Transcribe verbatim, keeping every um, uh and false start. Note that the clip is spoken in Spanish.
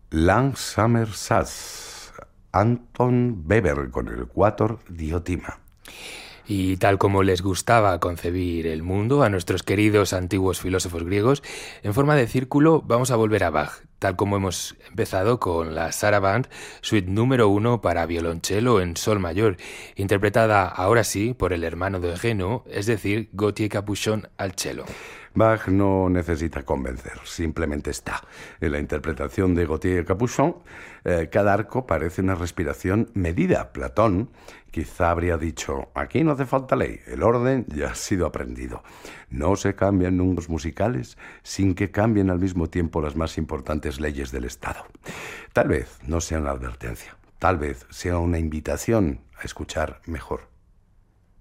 Langsamer Satz, Anton Weber con el Quator Diotima. Y tal como les gustaba concebir el mundo a nuestros queridos antiguos filósofos griegos, en forma de círculo vamos a volver a Bach, tal como hemos empezado con la Sarabande, suite número uno para violonchelo en sol mayor, interpretada ahora sí por el hermano de Renaud, es decir, Gauthier Capuchon al cello. Bach no necesita convencer, simplemente está. En la interpretación de Gauthier Capuchon, eh, cada arco parece una respiración medida. Platón quizá habría dicho, aquí no hace falta ley, el orden ya ha sido aprendido. No se cambian números musicales sin que cambien al mismo tiempo las más importantes leyes del Estado. Tal vez no sea una advertencia, tal vez sea una invitación a escuchar mejor.